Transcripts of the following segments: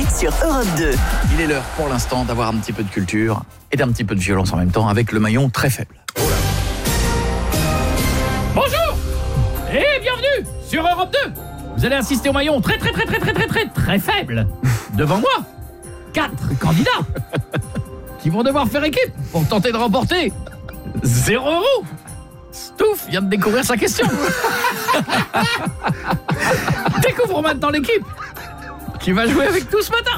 sur Europe 2. Il est l'heure pour l'instant d'avoir un petit peu de culture et d'un petit peu de violence en même temps avec le maillon très faible. Bonjour et bienvenue sur Europe 2. Vous allez assister au maillon très faible. Devant moi, 4 candidats qui vont devoir faire équipe pour tenter de remporter 0 €. Stouff vient de découvrir sa question. Découvre maintenant l'équipe qui va jouer avec tout ce matin.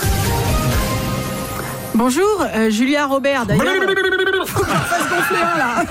Bonjour, Julia Robert, d'ailleurs. Faut qu'on fasse gonfler un, là.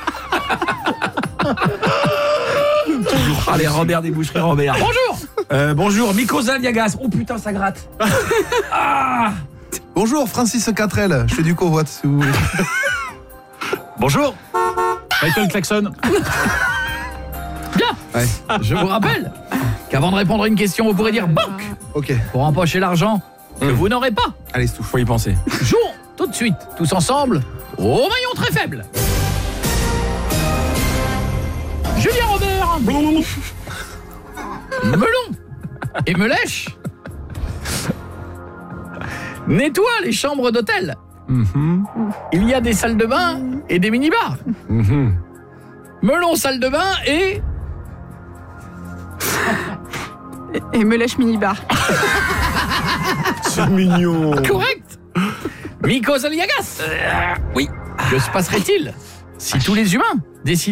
Allez, Robert des boucheries, Robert. Bonjour. Bonjour, Mikosa Liagas. Oh putain, ça gratte. Bonjour, Francis Catrel, je fais du covoite si vous voulez. Bonjour. Michael Klaxon. Bien. Ouais. Je vous rappelle qu'avant de répondre à une question, vous pourrez dire banque Ok, pour empocher l'argent que vous n'aurez pas. allez, Stouff. Faut y penser. Jouons tout de suite, tous ensemble, au maillon très faible. Julien Robert. Melon et Melèche nettoie les chambres d'hôtel. Il y a des salles de bain et des mini-bars. Melon, salle de bain et Melèche minibar. C'est mignon. correct. Mikos Aliagas. Oui. Que se passerait-il si tous les humains décidaient